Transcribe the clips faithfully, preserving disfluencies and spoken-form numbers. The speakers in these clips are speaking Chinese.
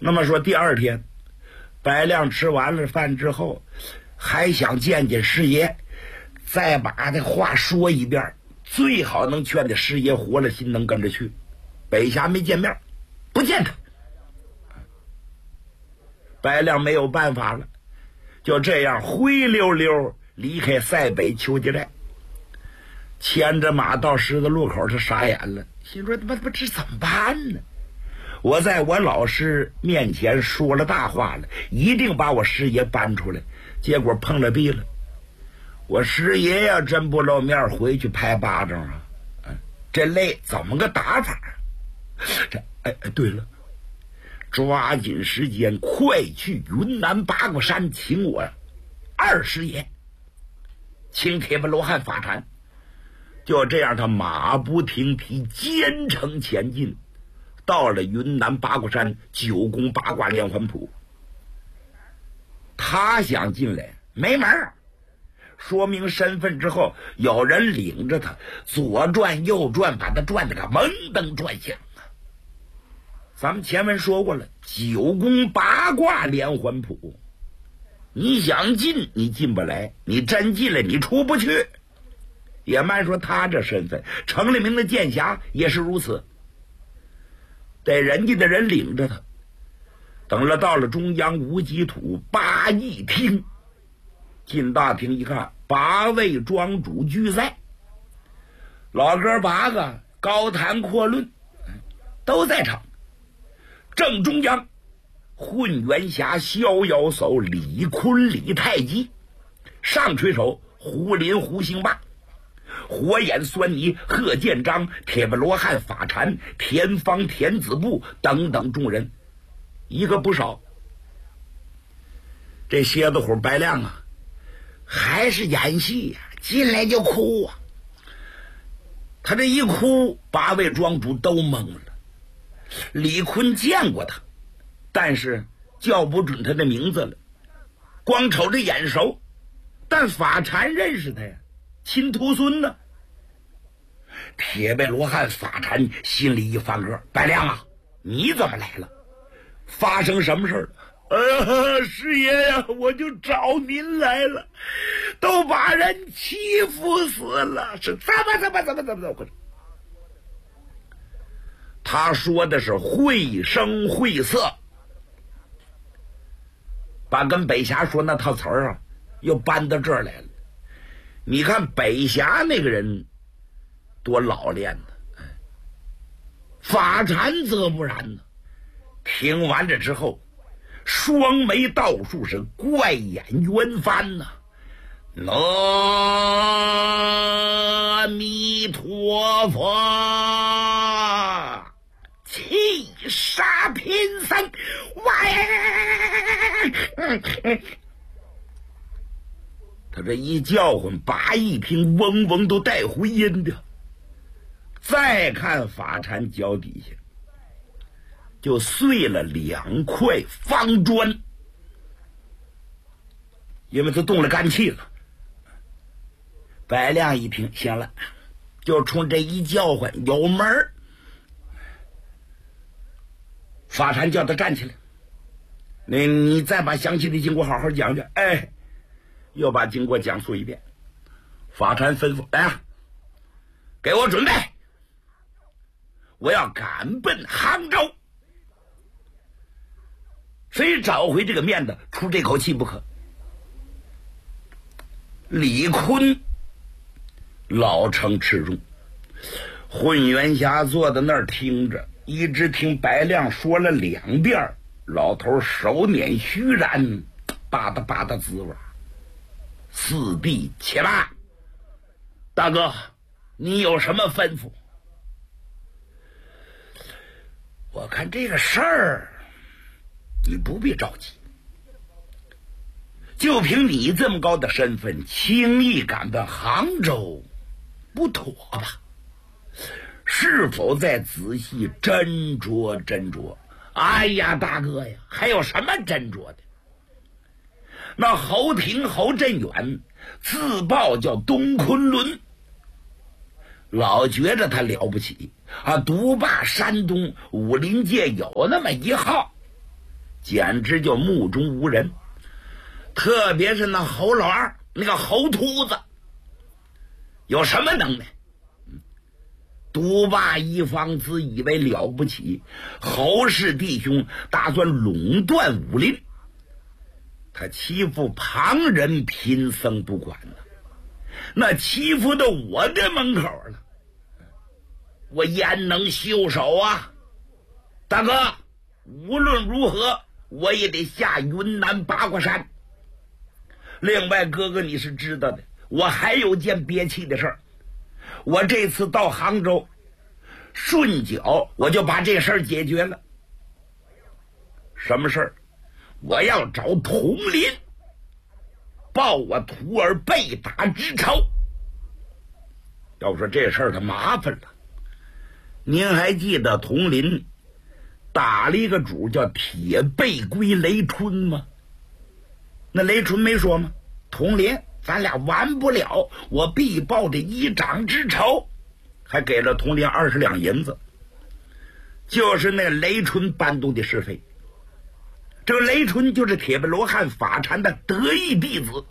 那么说第二天，白亮吃完了饭之后，还想见见师爷，再把这话说一遍，最好能劝这师爷活了心能跟着去。北峡没见面，不见他。白亮没有办法了，就这样灰溜溜离开塞北邱家寨，牵着马到十字路口，他傻眼了，心说他妈这怎么办呢？我在我老师面前说了大话了，一定把我师爷搬出来，结果碰了壁了。我师爷要真不露面，回去拍巴掌啊！这累怎么个打法？这哎哎，对了，抓紧时间，快去云南八卦山请我二师爷，请铁布罗汉法禅。就这样，他马不停蹄，兼程前进，到了云南八卦山九宫八卦连环谱。他想进来没门儿，说明身份之后，有人领着他左转右转，把他转得个蒙登转向啊！咱们前文说过了，九宫八卦连环谱，你想进你进不来，你真进来你出不去。也慢说他这身份，成了名的剑侠也是如此，得人家的人领着他。等了到了中央无极土八义厅，进大厅一看，八位庄主俱在，老哥八个高谈阔论，都在场。正中央，混元侠逍遥叟李坤李太极，上垂手胡林胡兴霸，火眼狻猊贺建章，铁布罗汉法禅田方田子部等等众人，一个不少。这蝎子虎白亮啊，还是演戏呀、啊，进来就哭啊。他这一哭，八位庄主都懵了。李坤见过他，但是叫不准他的名字了，光瞅着眼熟，但法禅认识他呀，亲徒孙呢。铁背罗汉法禅心里一翻个，白亮啊，你怎么来了？发生什么事了？呃，师爷呀，我就找您来了，都把人欺负死了，是怎么怎么怎么怎么怎么回事？他说的是绘声绘色，把跟北峡说那套词儿啊，又搬到这儿来了。你看北峡那个人多老练呢，法禅则不然呢。听完了之后，双眉倒竖，是怪眼圆翻呐、啊。阿弥陀佛，七杀贫僧，喂！他这一叫唤，八一听嗡嗡都带回音的。再看法禅脚底下，就碎了两块方砖，因为他动了肝气了。白亮一听，行了，就冲这一叫唤，有门儿。法禅叫他站起来，你你再把详细的经过好好讲讲。哎，又把经过讲述一遍。法禅吩咐：来啊，给我准备，我要赶奔杭州，非找回这个面子，出这口气不可。李坤老成持重，混元侠坐在那儿听着，一直听白亮说了两遍，老头手捻虚髯，吧嗒吧嗒滋味。四弟且慢，大哥，你有什么吩咐？我看这个事儿，你不必着急，就凭你这么高的身份，轻易赶到杭州，不妥吧？是否再仔细斟酌斟酌？哎呀，大哥呀，还有什么斟酌的？那侯廷侯振远自报叫东昆仑，老觉着他了不起啊，独霸山东武林界有那么一号。 简直就目中无人。特别是那侯老二，那个侯秃子，有什么能耐？独霸一方，自以为了不起。侯氏弟兄打算垄断武林，他欺负旁人，贫僧不管了，那欺负到我的门口了，我焉能袖手啊？大哥，无论如何我也得下云南八卦山。另外，哥哥你是知道的，我还有件憋气的事儿。我这次到杭州，顺脚我就把这事儿解决了。什么事儿？我要找佟林报我徒儿被打之仇。要说这事儿他麻烦了。您还记得佟林打了一个主叫铁背龟雷春吗？那雷春没说吗？佟林，咱俩完不了，我必报这一掌之仇，还给了佟林二十两银子，就是那雷春搬动的是非。这个雷春就是铁背罗汉法禅的得意弟子，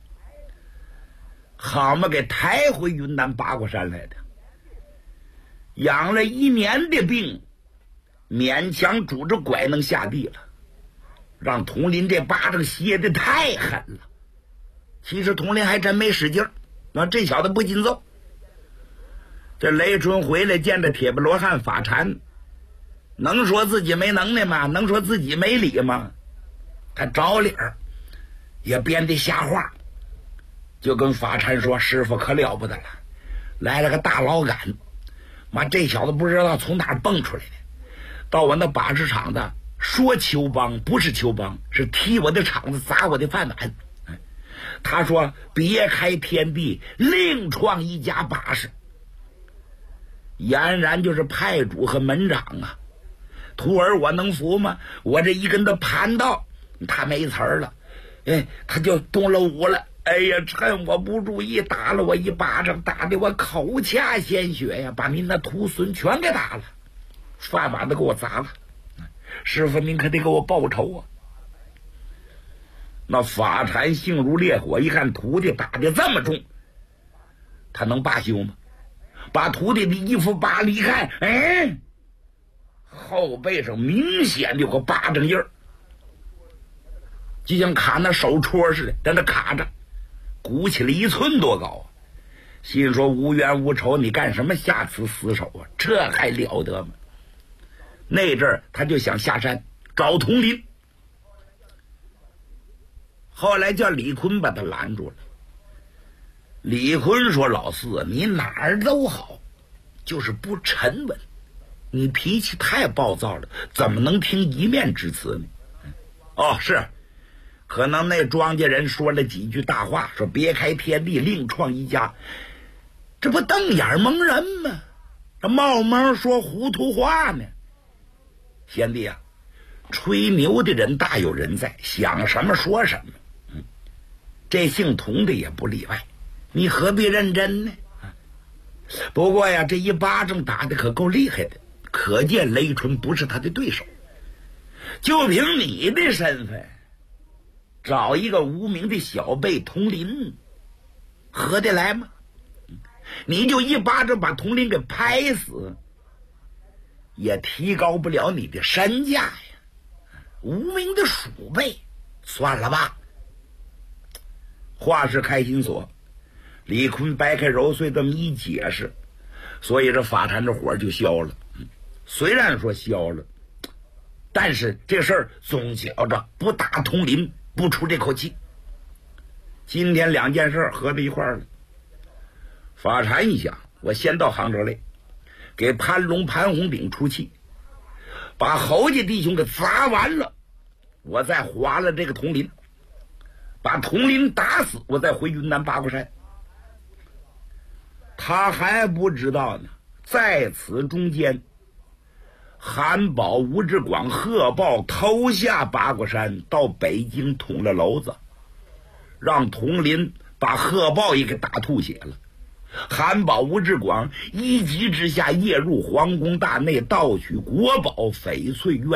好嘛，给抬回云南八卦山来的，养了一年的病，勉强拄着拐能下地了，让佟林这巴掌歇得太狠了。其实佟林还真没使劲儿，那这小子不禁揍。这雷春回来见着铁背罗汉法禅，能说自己没能耐吗？能说自己没理吗？他找理儿，也编的瞎话，就跟法禅说：“师傅可了不得了，来了个大老杆，妈这小子不知道从哪儿蹦出来的，到我那把式场子说求帮不是求帮，是踢我的场子，砸我的饭碗。他说别开天地，另创一家把式。俨然就是派主和门长啊。徒儿我能服吗？我这一跟他盘到，他没词儿了，哎，他就动了武了。哎呀，趁我不注意，打了我一巴掌，打的我口掐鲜血呀，把您那徒孙全给打了，饭碗都给我砸了。师傅您可得给我报仇啊！那法禅性如烈火，一看徒弟打的这么重，他能罢休吗？把徒弟的衣服扒了一看，哎，后背上明显有个巴掌印儿，就像卡那手戳似的，在那卡着，鼓起了一寸多高。心说无冤无仇，你干什么下此死手啊？这还了得吗？那阵儿他就想下山找佟林，后来叫李坤把他拦住了。李坤说：“老四，你哪儿都好，就是不沉稳，你脾气太暴躁了，怎么能听一面之词呢？”哦，是，可能那庄稼人说了几句大话，说别开天地，另创一家，这不瞪眼蒙人吗？这冒蒙说糊涂话呢。贤弟啊，吹牛的人大有人在，想什么说什么。嗯，这姓佟的也不例外，你何必认真呢？不过呀，这一巴掌打的可够厉害的，可见雷春不是他的对手。就凭你的身份，找一个无名的小辈佟林，合得来吗？你就一巴掌把佟林给拍死，也提高不了你的身价呀。无名的鼠辈，算了吧。话是开心锁，李坤掰开揉碎这么一解释，所以这法禅这火就消了。虽然说消了，但是这事儿总觉着不打佟林不出这口气。今天两件事合在一块儿了。法禅一想，我先到杭州来，给潘龙潘红顶出气，把侯家弟兄给砸完了，我再划了这个佟林，把佟林打死，我再回云南八卦山。他还不知道呢，在此中间，韩宝、吴志广、贺豹偷下八卦山，到北京捅了娄子，让佟林把贺豹也给打吐血了。韩宝、吴志广一急之下夜入皇宫大内，盗取国宝翡翠鸳